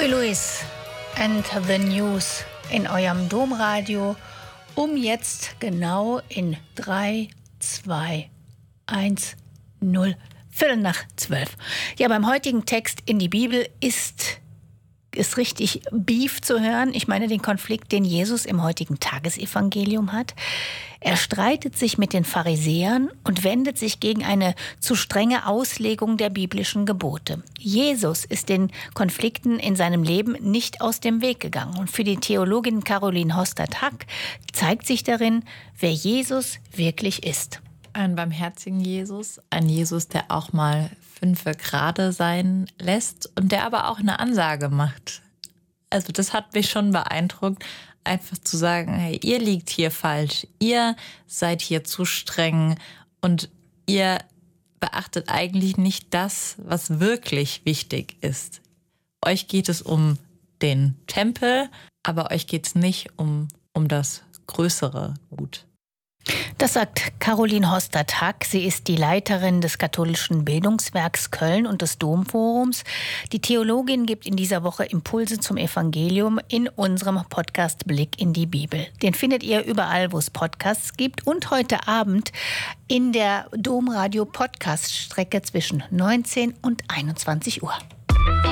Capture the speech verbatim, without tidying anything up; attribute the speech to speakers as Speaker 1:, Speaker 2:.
Speaker 1: Louis Louis and the News in eurem Domradio um jetzt genau in drei, zwei, eins, null, Viertel nach zwölf. Ja, beim heutigen Text in die Bibel ist ist richtig Beef zu hören. Ich meine den Konflikt, den Jesus im heutigen Tagesevangelium hat. Er streitet sich mit den Pharisäern und wendet sich gegen eine zu strenge Auslegung der biblischen Gebote. Jesus ist den Konflikten in seinem Leben nicht aus dem Weg gegangen. Und für die Theologin Caroline Hostad-Hack zeigt sich darin, wer Jesus wirklich ist.
Speaker 2: Ein barmherzigen Jesus, ein Jesus, der auch mal fünfe gerade sein lässt und der aber auch eine Ansage macht. Also das hat mich schon beeindruckt, einfach zu sagen, hey, ihr liegt hier falsch, ihr seid hier zu streng und ihr beachtet eigentlich nicht das, was wirklich wichtig ist. Euch geht es um den Tempel, aber euch geht es nicht um, um das größere Gut.
Speaker 1: Das sagt Caroline Hostad-Hack. Sie ist die Leiterin des katholischen Bildungswerks Köln und des Domforums. Die Theologin gibt in dieser Woche Impulse zum Evangelium in unserem Podcast Blick in die Bibel. Den findet ihr überall, wo es Podcasts gibt und heute Abend in der Domradio Podcast-Strecke zwischen neunzehn und einundzwanzig Uhr.